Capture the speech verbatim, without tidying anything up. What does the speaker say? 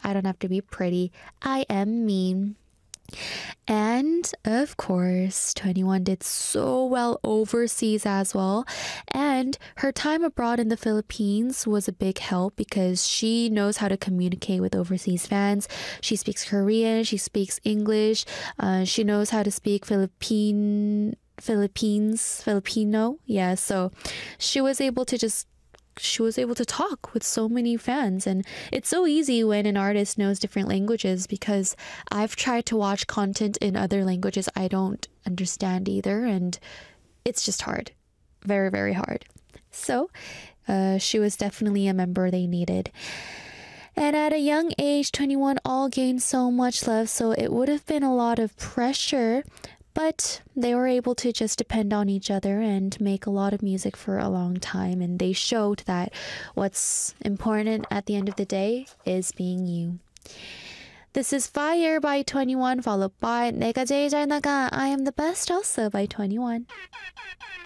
I don't have to be pretty. I am me. And of course, twenty-one did so well overseas as well. And her time abroad in the Philippines was a big help because she knows how to communicate with overseas fans. She speaks Korean, she speaks English, uh, she knows how to speak Philippine. Philippines, Filipino. Yeah, so she was able to just she was able to talk with so many fans, and it's so easy when an artist knows different languages because I've tried to watch content in other languages I don't understand either, and it's just hard. Very, very hard. So, uh, she was definitely a member they needed. And at a young age, twenty-one all gained so much love, so it would have been a lot of pressure. But they were able to just depend on each other and make a lot of music for a long time. And they showed that what's important at the end of the day is being you. This is Fire by twenty-one, followed by 내가 제일 잘 나가, I am the best also by twenty-one.